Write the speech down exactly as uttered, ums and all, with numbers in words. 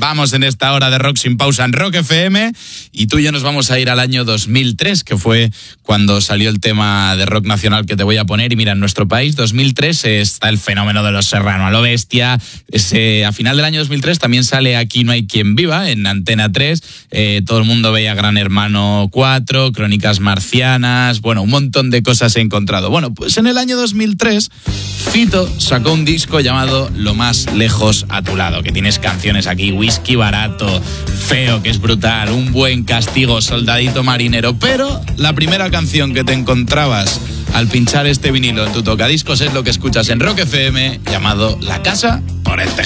Vamos en esta hora de Rock Sin Pausa en Rock F M y tú y yo nos vamos a ir al año dos mil tres, que fue cuando salió el tema de rock nacional que te voy a poner. Y mira, en nuestro país, dos mil tres, está el fenómeno de Los Serrano a lo bestia. Ese, a final del año dos mil tres también sale Aquí no hay quien viva, en Antena tres. Eh, todo el mundo veía Gran Hermano cuatro, Crónicas Marcianas, bueno, un montón de cosas he encontrado. Bueno, pues en el año dos mil tres, Fito sacó un disco llamado Lo más lejos a tu lado, que tienes canciones aquí, Whisky Barato, Feo, que es brutal, Un buen castigo, Soldadito marinero, pero la primera canción que te encontrabas al pinchar este vinilo en tu tocadiscos es lo que escuchas en Rock F M, llamado La casa por el tejado.